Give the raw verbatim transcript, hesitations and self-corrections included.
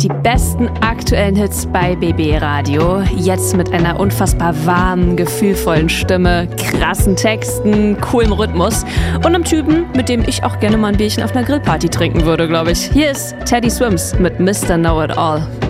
Die besten aktuellen Hits bei B B Radio. Jetzt mit einer unfassbar warmen, gefühlvollen Stimme, krassen Texten, coolem Rhythmus und einem Typen, mit dem ich auch gerne mal ein Bierchen auf einer Grillparty trinken würde, glaube ich. Hier ist Teddy Swims mit Mister Know It All.